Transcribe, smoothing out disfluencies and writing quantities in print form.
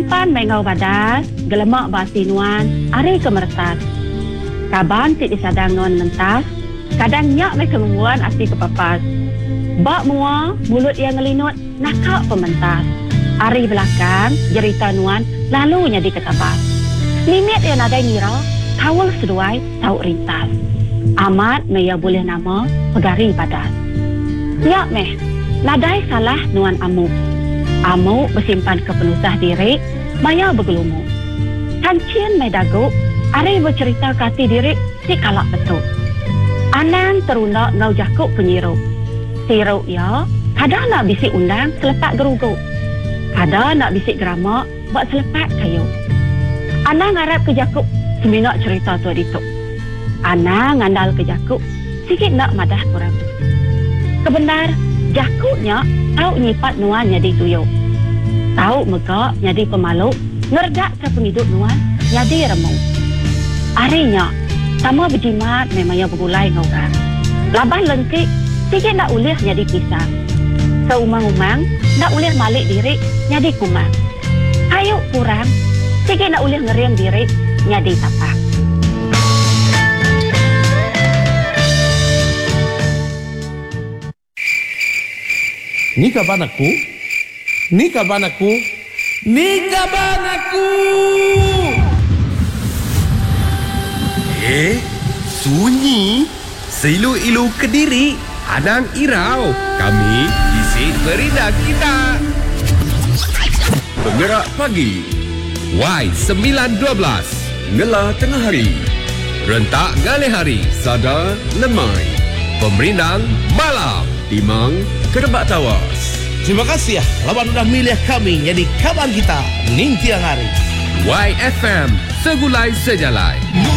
Besimpan mengau badas, gelemak basinuan, ari kemertas. Kaban tit disadang nuan mentas, kadang nyak me kemungguan asli kepapas. Bak mua, mulut yang ngelinut, nakak pementas. Ari belakang, jerita nuan, lalu nyadi ketapas. Limit yang ada ngira, kawal seduai, tau rintas. Amat meya boleh nama, pegari badas. Nyak meh, nadai salah nuan amuk. Amuk bersimpan kepenusah diri, maya bergelumuk. Kancien me daguk, ari bercerita kasih diri, si kalak betul. Anang terunak ngau jakuk penyiruk. Siruk ya, kadang nak bisik undang selepak geruguk. Kadang nak bisik geramak, buat selepak kayu. Anang harap ke jakuk, seminak cerita tu dituk. Anang ngandal ke jakuk, sikit nak madah kurang. Kebenar, jakuknya tahu nyipat nuan jadi tuyuk. Tahu megak jadi pemaluk, ngerdak ke penghidup nuan jadi remuk. Arinya, sama berjimat memangnya bergulai ngorang. Labah lengkik, sikit nak ulih jadi pisang. Seumang-umang, nak ulih malik diri jadi kumang. Ayuk kurang, sikit nak ulih ngeriam diri jadi tapak. Ni kaban aku? Ni kaban aku? Ni kaban aku! Sunyi? Seilu-ilu Kediri, Anang Irau. Kami isi berita kita. Penggerak pagi. Y912. Ngelah tengah hari. Rentak galih hari. Sada lemai. Pemerindang malam. Timang kerebak tawas. Terima kasih ya, lawan sudah milih kami jadi kaban kita, Ning Tiang Hari. YFM, segulai sejalai.